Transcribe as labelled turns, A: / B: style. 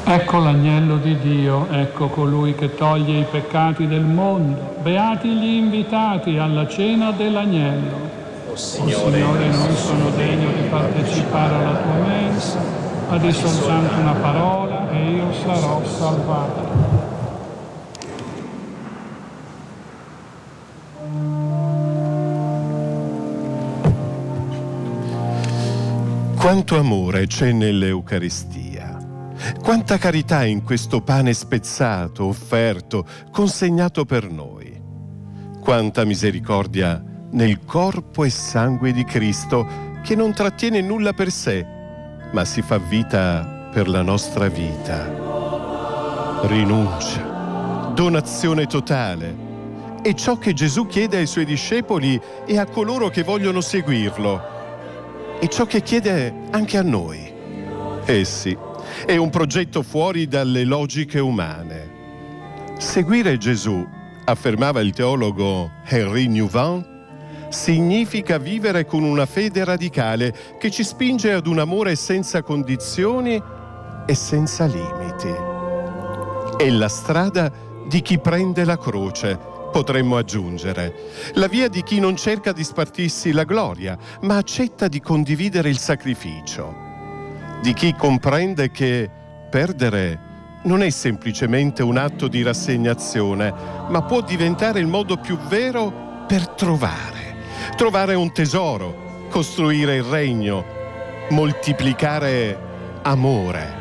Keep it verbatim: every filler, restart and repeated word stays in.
A: Ecco l'agnello di Dio, ecco colui che toglie i peccati del mondo. Beati gli invitati alla cena dell'agnello.
B: O
A: O
B: Signore,
A: Signore, non sono degno di partecipare alla tua mensa, ma di soltanto una parola e io sarò salvato.
C: Quanto amore c'è nell'Eucaristia, quanta carità in questo pane spezzato, offerto, consegnato per noi, quanta misericordia nel corpo e sangue di Cristo che non trattiene nulla per sé, ma si fa vita per la nostra vita. Rinuncia, donazione totale, è ciò che Gesù chiede ai suoi discepoli e a coloro che vogliono seguirlo. È ciò che chiede anche a noi. Eh sì, è un progetto fuori dalle logiche umane. Seguire Gesù, affermava il teologo Henri Nouwen, significa vivere con una fede radicale che ci spinge ad un amore senza condizioni e senza limiti. È la strada di chi prende la croce, potremmo aggiungere, la via di chi non cerca di spartirsi la gloria, ma accetta di condividere il sacrificio, di chi comprende che perdere non è semplicemente un atto di rassegnazione, ma può diventare il modo più vero per trovare, trovare un tesoro, costruire il regno, moltiplicare amore.